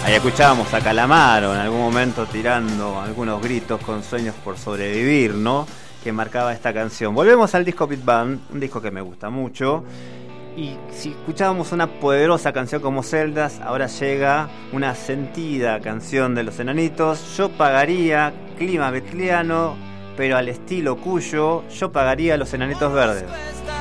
Ahí escuchábamos a Calamaro en algún momento tirando algunos gritos con Sueños por sobrevivir, ¿no? Que marcaba esta canción. Volvemos al disco Beat Band, un disco que me gusta mucho. Y si escuchábamos una poderosa canción como Celdas, ahora llega una sentida canción de Los Enanitos. Yo pagaría, clima betliano, pero al estilo Cuyo, yo pagaría Los Enanitos Verdes.